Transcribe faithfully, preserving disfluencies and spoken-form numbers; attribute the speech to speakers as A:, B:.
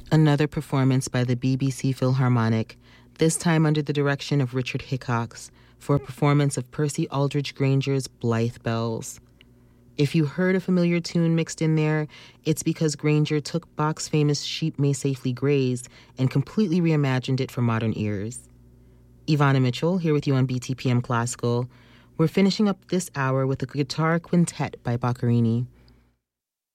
A: Another performance by the B B C Philharmonic, this time under the direction of Richard Hickox, for a performance of Percy Aldridge Granger's Blithe Bells. If you heard a familiar tune mixed in there, it's because Granger took Bach's famous Sheep May Safely Graze and completely reimagined it for modern ears. Ivana Mitchell, here with you on B T P M Classical. We're finishing up this hour with a guitar quintet by Boccherini.